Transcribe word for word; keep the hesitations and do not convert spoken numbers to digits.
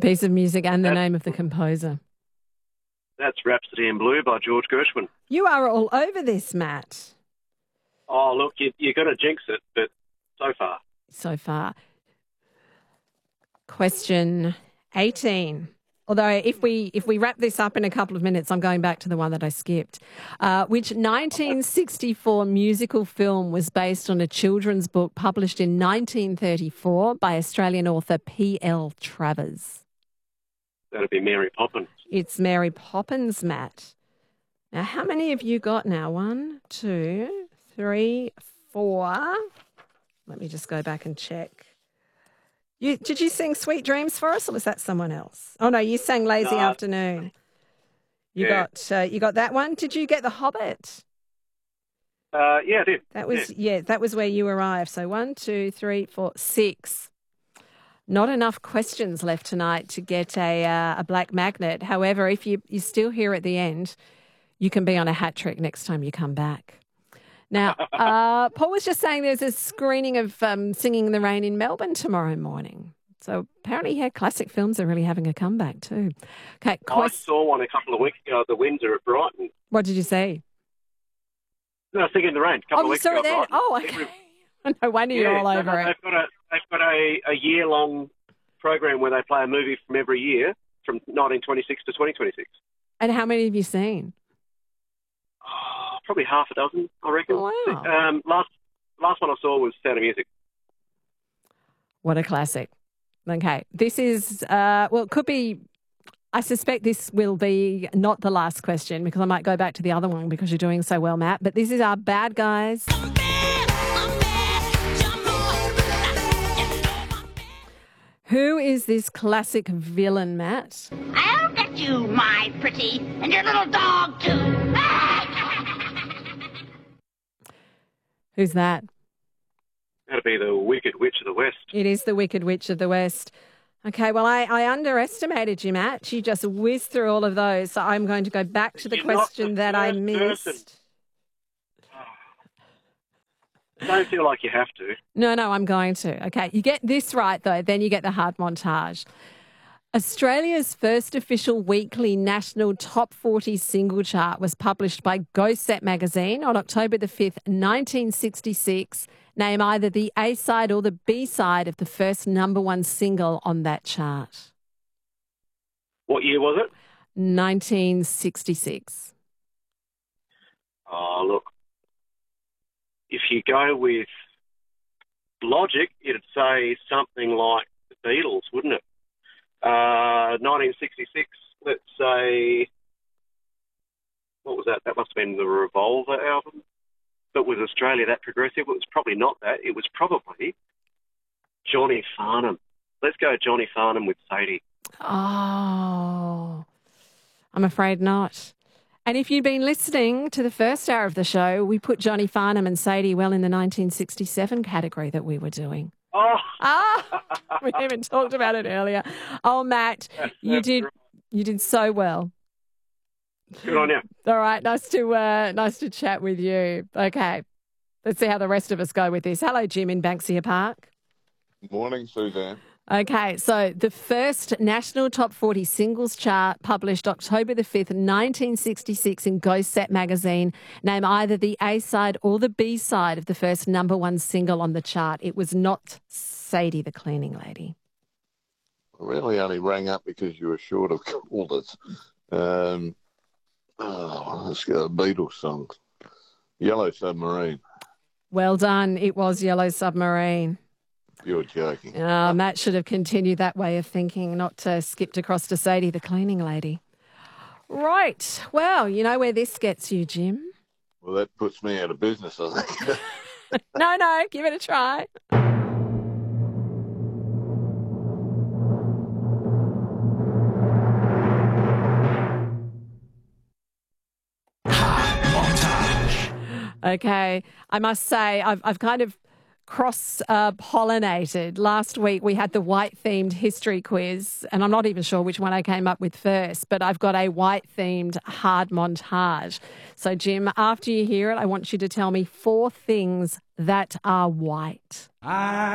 piece of music and the That's, name of the composer. That's Rhapsody in Blue by George Gershwin. You are all over this, Matt. Oh, look, you, you're going to jinx it, but so far. So far. Question eighteen. Although if we if we wrap this up in a couple of minutes, I'm going back to the one that I skipped. Uh, which nineteen sixty-four musical film was based on a children's book published in nineteen thirty-four by Australian author P L Travers? That'd be Mary Poppins. It's Mary Poppins, Matt. Now, how many have you got now? One, two, three, four. Let me just go back and check. You, did you sing Sweet Dreams for us, or was that someone else? Oh, no, you sang Lazy No. Afternoon. You Yeah. got uh, you got that one. Did you get The Hobbit? Uh, yeah, I did. That was, Yeah. yeah, that was where you arrived. So one, two, three, four, six. Not enough questions left tonight to get a uh, a black magnet. However, if you, you're still here at the end, you can be on a hat trick next time you come back. Now, uh, Paul was just saying there's a screening of um, Singing in the Rain in Melbourne tomorrow morning. So apparently, yeah, classic films are really having a comeback too. Okay, I quest- saw one a couple of weeks ago at the Windsor at Brighton. what did you see? No, Singing in the Rain, a couple Oh, of you weeks saw ago it there? at Brighton. Oh, Every- okay. No wonder you're Yeah, all no, over no, it. They've got a they've got a, a year long program where they play a movie from every year from nineteen twenty-six to twenty twenty-six. And how many have you seen? Oh, probably half a dozen, I reckon. Wow. Um, last last one I saw was Sound of Music. What a classic. Okay. This is, uh, well, it could be, I suspect this will be not the last question because I might go back to the other one because you're doing so well, Matt. But this is our bad guys. Who is this classic villain, Matt? I'll get you, my pretty, and your little dog, too. Who's that? That'd be the Wicked Witch of the West. It is the Wicked Witch of the West. Okay, well, I, I underestimated you, Matt. You just whizzed through all of those. So I'm going to go back to the You're not question the that I first missed. person. Don't feel like you have to. No, no, I'm going to. Okay, you get this right, though, then you get the hard montage. Australia's first official weekly national top forty single chart was published by Go Set magazine on October the fifth, nineteen sixty-six. Name either the A side or the B side of the first number one single on that chart. What year was it? nineteen sixty-six. Oh, look. If you go with logic, it'd say something like the Beatles, wouldn't it? Uh, nineteen sixty-six, let's say, what was that? That must have been the Revolver album. But was Australia that progressive? It was probably not that. It was probably Johnny Farnham. Let's go Johnny Farnham with Sadie. Oh, I'm afraid not. And if you'd been listening to the first hour of the show, we put Johnny Farnham and Sadie well in the nineteen sixty-seven category that we were doing. Oh, Ah, we even talked about it earlier. Oh, Matt, That's- you that's did right. you did so well. Good on you. All right, nice to uh, nice to chat with you. Okay, let's see how the rest of us go with this. Hello, Jim in Banksia Park. Morning, Suzanne. Okay, so the first national top forty singles chart published October the fifth, nineteen sixty-six in Go Set magazine. Name either the A side or the B side of the first number one single on the chart. It was not Sadie the Cleaning Lady. I really only rang up because you were short of callers. Um, oh, let's go Beatles songs. Yellow Submarine. Well done. It was Yellow Submarine. You're joking. Uh, Matt should have continued that way of thinking, not uh, skipped across to Sadie the Cleaning Lady. Right. Well, you know where this gets you, Jim? Well, that puts me out of business, I think. No, no, give it a try. Okay, I must say I've I've kind of cross uh, pollinated. Last week we had the white themed history quiz, and I'm not even sure which one I came up with first, but I've got a white themed hard montage. So Jim, after you hear it, I want you to tell me four things that are white.